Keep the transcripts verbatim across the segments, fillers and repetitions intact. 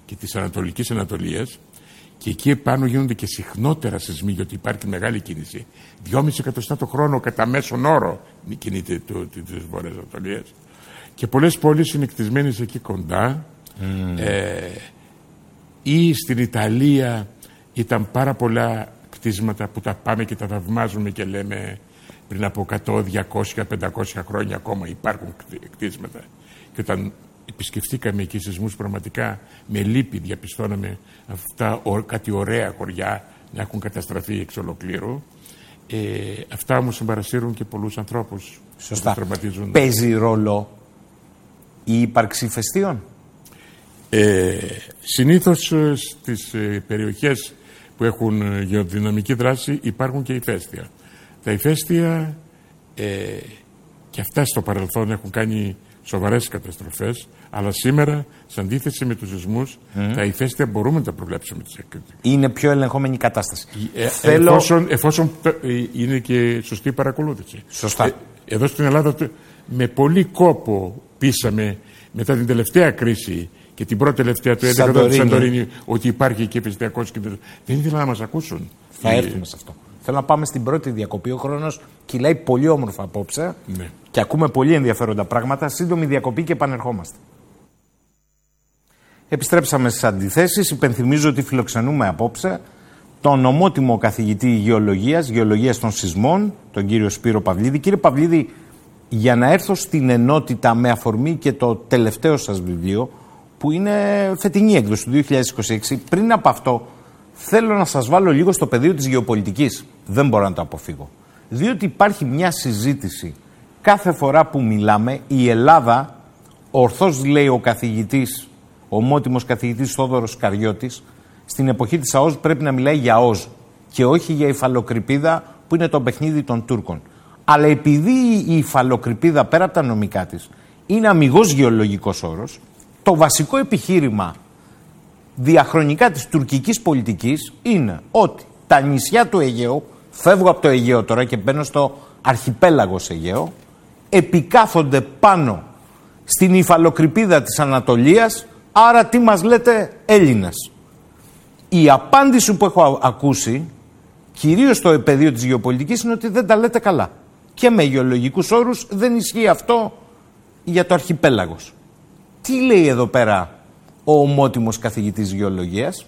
και της Ανατολικής Ανατολίας, και εκεί επάνω γίνονται και συχνότερα σεισμοί, γιατί υπάρχει μεγάλη κίνηση. Δυόμιση εκατοστά το χρόνο κατά μέσον όρο κινείται της Βόρειας Ανατολίας. Και πολλές πόλεις είναι κτισμένες εκεί κοντά. Mm. Ε, ή στην Ιταλία ήταν πάρα πολλά κτίσματα που τα πάμε και τα θαυμάζουμε και λέμε πριν από εκατό, διακόσια, πεντακόσια χρόνια ακόμα υπάρχουν κτίσματα. Και όταν επισκεφτήκαμε εκεί σεισμούς, πραγματικά με λύπη διαπιστώναμε αυτά κάτι ωραία χωριά να έχουν καταστραφεί εξ ολοκλήρου. Ε, αυτά όμως συμπαρασύρουν και πολλούς ανθρώπους. Σωστά. Παίζει ρόλο η ύπαρξη ηφαιστείων? Ε, συνήθως στις περιοχές που έχουν γεωδυναμική δράση υπάρχουν και ηφαίστεια. Τα ηφαίστεια ε, και αυτά στο παρελθόν έχουν κάνει σοβαρές καταστροφές, αλλά σήμερα, σε αντίθεση με τους σεισμούς, mm. τα ηφαίστεια μπορούμε να τα προβλέψουμε. Είναι πιο ελεγχόμενη η κατάσταση. Ε, Θέλω... Εφόσον, εφόσον είναι και σωστή παρακολούθηση. Σωστά. Ε, εδώ στην Ελλάδα με πολύ κόπο πείσαμε μετά την τελευταία κρίση και την πρώτη τελευταία του έντεκα του Σαντορίνη ότι υπάρχει και ηφαιστειακός κίνδυνος. Δεν ήθελαν να μας ακούσουν. Θα έρθουμε σε αυτό. Θέλω να πάμε στην πρώτη διακοπή. Ο χρόνος κυλάει πολύ όμορφα απόψε. Ναι. Και ακούμε πολύ ενδιαφέροντα πράγματα. Σύντομη διακοπή και επανερχόμαστε. Επιστρέψαμε στις αντιθέσεις. Υπενθυμίζω ότι φιλοξενούμε απόψε τον ομότιμο καθηγητή γεωλογίας, γεωλογίας των σεισμών, τον κύριο Σπύρο Παυλίδη. Κύριε Παυλίδη, για να έρθω στην ενότητα με αφορμή και το τελευταίο σας βιβλίο, που είναι φετινή έκδοση του δύο χιλιάδες είκοσι έξι, πριν από αυτό θέλω να σας βάλω λίγο στο πεδίο της γεωπολιτικής. Δεν μπορώ να το αποφύγω. Διότι υπάρχει μια συζήτηση κάθε φορά που μιλάμε. Η Ελλάδα, ορθώς λέει ο καθηγητής, ο ομότιμος καθηγητής Θόδωρος Καριώτης, στην εποχή της ΑΟΣ πρέπει να μιλάει για ΟΣ και όχι για υφαλοκρηπίδα που είναι το παιχνίδι των Τούρκων. Αλλά επειδή η υφαλοκρηπίδα πέρα από τα νομικά της είναι αμιγώς γεωλογικός όρος, το βασικό επιχείρημα διαχρονικά της τουρκικής πολιτικής είναι ότι τα νησιά του Αιγαίου, φεύγω από το Αιγαίο τώρα και μπαίνω στο αρχιπέλαγος Αιγαίο, επικάθονται πάνω στην υφαλοκρηπίδα της Ανατολίας, άρα τι μας λέτε Έλληνας. Η απάντηση που έχω ακούσει, κυρίως στο πεδίο της γεωπολιτικής, είναι ότι δεν τα λέτε καλά. Και με γεωλογικούς όρους δεν ισχύει αυτό για το αρχιπέλαγος. Τι λέει εδώ πέρα ο ομότιμος καθηγητής γεωλογίας?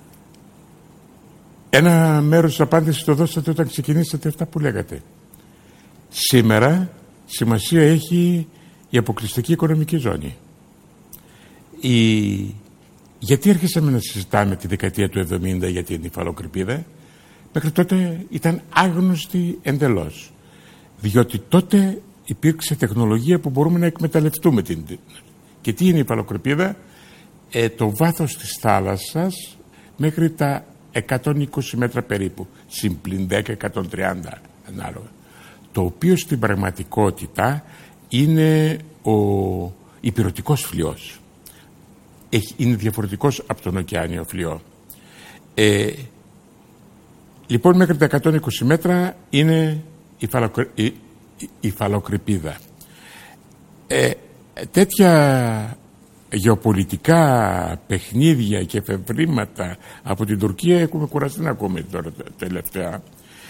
Ένα μέρος της απάντησης το δώσατε όταν ξεκινήσατε αυτά που λέγατε. Σήμερα σημασία έχει η αποκλειστική οικονομική ζώνη. Η... Γιατί αρχίσαμε να συζητάμε τη δεκαετία του εβδομήντα για την υφαλοκρηπίδα? Μέχρι τότε ήταν άγνωστη εντελώς. Διότι τότε υπήρξε τεχνολογία που μπορούμε να εκμεταλλευτούμε. Την... Και τι είναι η υφαλοκρηπίδα? Ε, το βάθος της θάλασσας μέχρι τα εκατόν είκοσι μέτρα περίπου, συμπλην δέκα, εκατόν τριάντα ανάλογα. Το οποίο στην πραγματικότητα είναι ο υπηρετικός φλοιός. Έχει, είναι διαφορετικός από τον ωκεάνιο φλοιό. Ε, λοιπόν, μέχρι τα εκατόν είκοσι μέτρα είναι η, φαλοκρη, η, η, η υφαλοκρηπίδα. Ε, τέτοια γεωπολιτικά παιχνίδια και εφευρήματα από την Τουρκία έχουμε κουραστεί να ακούμε τώρα τελευταία.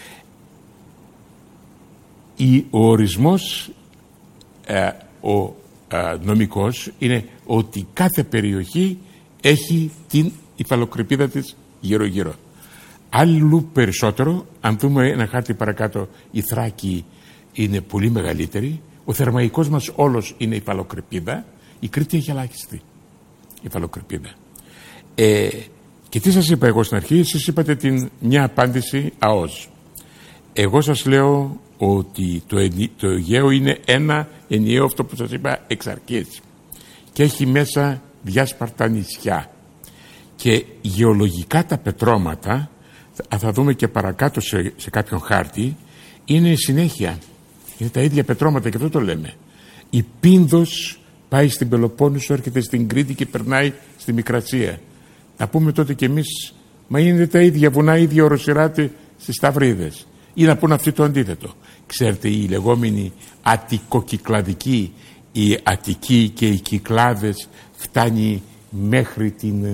Ο ορισμός ε, ο ε, νομικός είναι ότι κάθε περιοχή έχει την υφαλοκρηπίδα της γύρω-γύρω. Αλλού περισσότερο, αν δούμε ένα χάρτη παρακάτω, η Θράκη είναι πολύ μεγαλύτερη, ο Θερμαϊκός μας όλος είναι υφαλοκρηπίδα, η Κρήτη έχει ελάχιστη υφαλοκρηπίδα. Ε, και τι σας είπα εγώ στην αρχή? Εσείς είπατε την μια απάντηση ΑΟΣ. Εγώ σας λέω ότι το, το Αιγαίο είναι ένα ενιαίο, αυτό που σας είπα, εξ αρχής, και έχει μέσα διάσπαρτα νησιά και γεωλογικά τα πετρώματα, θα, θα δούμε και παρακάτω σε, σε κάποιον χάρτη, είναι συνέχεια, είναι τα ίδια πετρώματα, και αυτό το λέμε. Η Πίνδος πάει στην Πελοπόννησο, έρχεται στην Κρήτη και περνάει στη Μικρασία. Θα πούμε τότε κι εμείς, μα είναι τα ίδια βουνά, ίδια οροσειράτη στις Σταυρίδες. Ή να πούνε αυτή το αντίθετο. Ξέρετε, οι λεγόμενοι αττικοκυκλαδικοί, οι Αττικοί και οι Κυκλάδες φτάνει μέχρι την